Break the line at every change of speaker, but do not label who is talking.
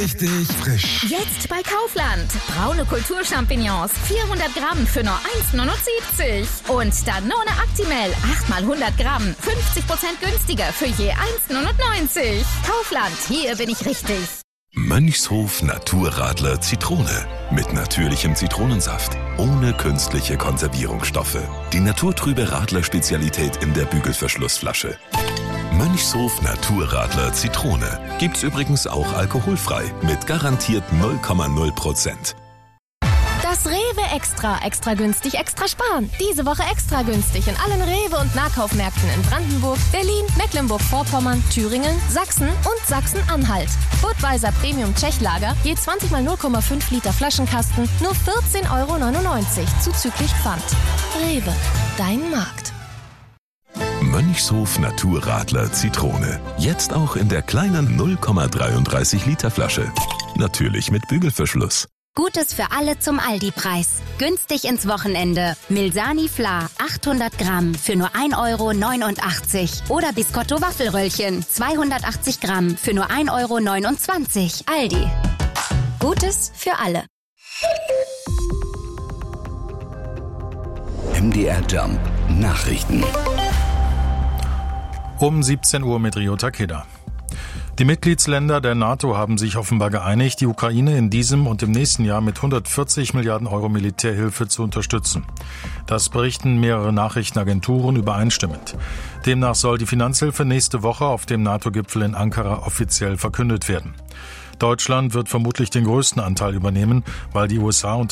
Richtig frisch.
Jetzt bei Kaufland. Braune Kulturchampignons, 400 Gramm für nur 1,79 €. Und Danone Actimel, 8 mal 100 Gramm, 50% günstiger für je 1,99 €. Kaufland, hier bin ich richtig.
Mönchshof Naturradler Zitrone. Mit natürlichem Zitronensaft. Ohne künstliche Konservierungsstoffe. Die naturtrübe Radler-Spezialität in der Bügelverschlussflasche. Mönchshof Naturradler Zitrone. Gibt's übrigens auch alkoholfrei. Mit garantiert 0,0%.
Das Rewe Extra günstig, extra sparen. Diese Woche extra günstig in allen Rewe- und Nahkaufmärkten in Brandenburg, Berlin, Mecklenburg-Vorpommern, Thüringen, Sachsen und Sachsen-Anhalt. Budweiser Premium Tschechlager, je 20 mal 0,5 Liter Flaschenkasten, nur 14,99 € zuzüglich Pfand. Rewe, dein Markt.
Mönchshof Naturradler Zitrone. Jetzt auch in der kleinen 0,33 Liter Flasche. Natürlich mit Bügelverschluss.
Gutes für alle zum Aldi-Preis. Günstig ins Wochenende. Milsani Fla 800 Gramm für nur 1,89 € oder Biscotto Waffelröllchen 280 Gramm für nur 1,29 €. Aldi. Gutes für alle.
MDR Jump Nachrichten.
Um 17 Uhr mit Rio Takeda. Die Mitgliedsländer der NATO haben sich offenbar geeinigt, die Ukraine in diesem und im nächsten Jahr mit 140 Milliarden € Militärhilfe zu unterstützen. Das berichten mehrere Nachrichtenagenturen übereinstimmend. Demnach soll die Finanzhilfe nächste Woche auf dem NATO-Gipfel in Ankara offiziell verkündet werden. Deutschland wird vermutlich den größten Anteil übernehmen, weil die USA